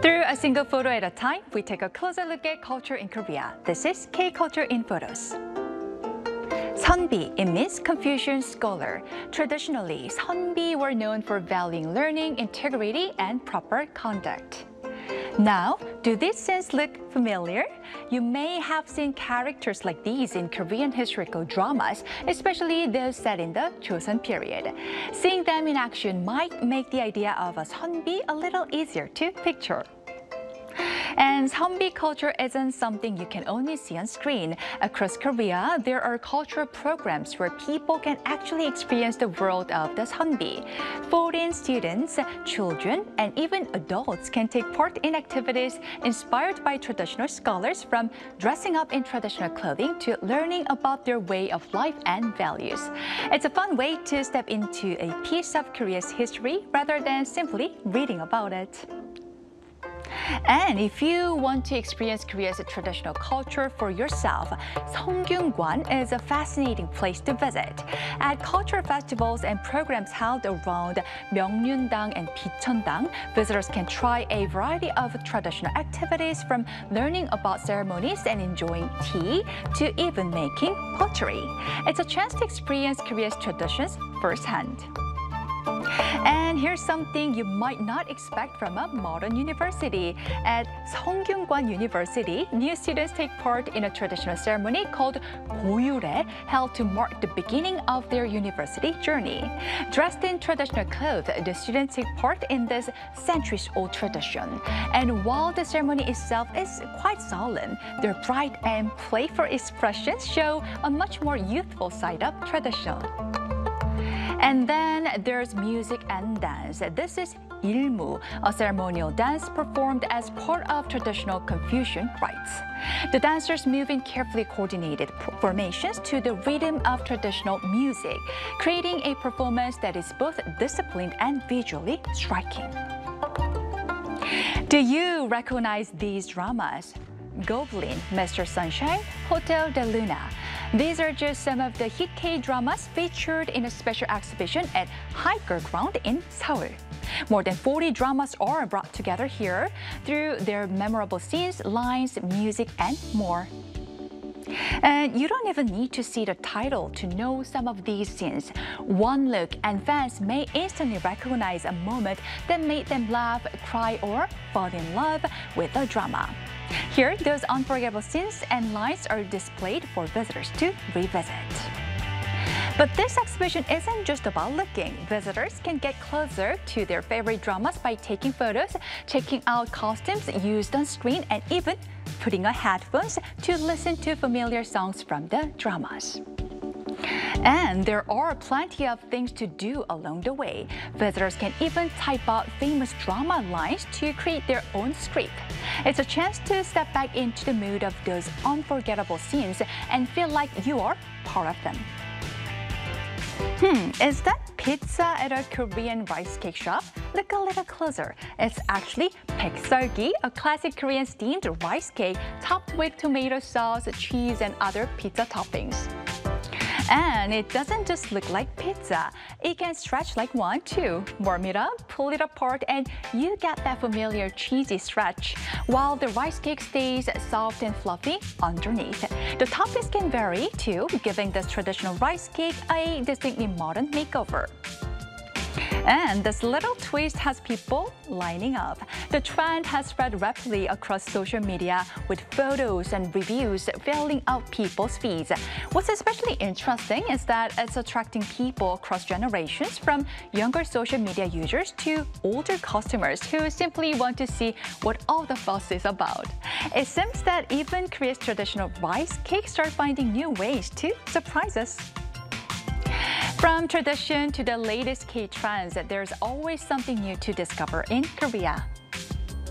Through a single photo at a time, we take a closer look at culture in Korea. This is K-Culture in Photos. Sunbi, it means Confucian scholar. Traditionally, Sunbi were known for valuing learning, integrity, and proper conduct. Now, do these scenes look familiar? You may have seen characters like these in Korean historical dramas, especially those set in the Joseon period. Seeing them in action might make the idea of a Sunbi a little easier to picture. And Sunbi culture isn't something you can only see on screen. Across Korea, there are cultural programs where people can actually experience the world of the Sunbi. Foreign students, children, and even adults can take part in activities inspired by traditional scholars, from dressing up in traditional clothing to learning about their way of life and values. It's a fun way to step into a piece of Korea's history rather than simply reading about it. And if you want to experience Korea's traditional culture for yourself, Seonggyun-gwan is a fascinating place to visit. At cultural festivals and programs held around Myeongnyundang and Bicheondang, visitors can try a variety of traditional activities, from learning about ceremonies and enjoying tea to even making pottery. It's a chance to experience Korea's traditions firsthand. And here's something you might not expect from a modern university. At Seonggyun-gwan University, new students take part in a traditional ceremony called Goyure, held to mark the beginning of their university journey. Dressed in traditional clothes, the students take part in this centuries-old tradition. And while the ceremony itself is quite solemn, their bright and playful expressions show a much more youthful side of tradition. And then there's music and dance. This is Ilmu, a ceremonial dance performed as part of traditional Confucian rites. The dancers move in carefully coordinated formations to the rhythm of traditional music, creating a performance that is both disciplined and visually striking. Do you recognize these dramas? Goblin, Mr. Sunshine, Hotel de Luna. These are just some of the hit K-dramas featured in a special exhibition at Higher Ground in Seoul. More than 40 dramas are brought together here through their memorable scenes, lines, music, and more. And you don't even need to see the title to know some of these scenes. One look and fans may instantly recognize a moment that made them laugh, cry, or fall in love with the drama. Here, those unforgettable scenes and lines are displayed for visitors to revisit. But this exhibition isn't just about looking. Visitors can get closer to their favorite dramas by taking photos, checking out costumes used on screen, and even putting on headphones to listen to familiar songs from the dramas. And there are plenty of things to do along the way. Visitors can even type out famous drama lines to create their own script. It's a chance to step back into the mood of those unforgettable scenes and feel like you are part of them. Is that pizza at a Korean rice cake shop? Look a little closer. It's actually baekseolgi, a classic Korean steamed rice cake topped with tomato sauce, cheese, and other pizza toppings. And it doesn't just look like pizza. It can stretch like one too. Warm it up, pull it apart, and you get that familiar cheesy stretch, while the rice cake stays soft and fluffy underneath. The toppings can vary too, giving this traditional rice cake a distinctly modern makeover. And this little twist has people lining up. The trend has spread rapidly across social media, with photos and reviews filling out people's feeds. What's especially interesting is that it's attracting people across generations, from younger social media users to older customers who simply want to see what all the fuss is about. It seems that even Korea's traditional rice cakes are finding new ways to surprise us. From tradition to the latest K-trends, there's always something new to discover in Korea.